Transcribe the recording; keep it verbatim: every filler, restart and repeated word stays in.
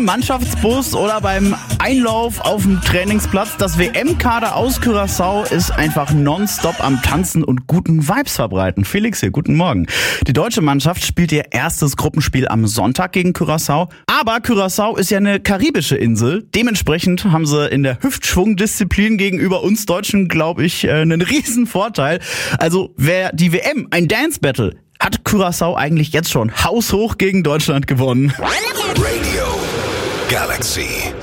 Mannschaftsbus oder beim Einlauf auf dem Trainingsplatz. Das W M-Kader aus Curaçao ist einfach nonstop am Tanzen und guten Vibes verbreiten. Felix hier, guten Morgen. Die deutsche Mannschaft spielt ihr erstes Gruppenspiel am Sonntag gegen Curaçao. Aber Curaçao ist ja eine karibische Insel. Dementsprechend haben sie in der Hüftschwungdisziplin gegenüber uns Deutschen, glaube ich, einen riesen Vorteil. Also wäre die W M ein Dance-Battle, hat Curaçao eigentlich jetzt schon haushoch gegen Deutschland gewonnen. Radio Galaxy.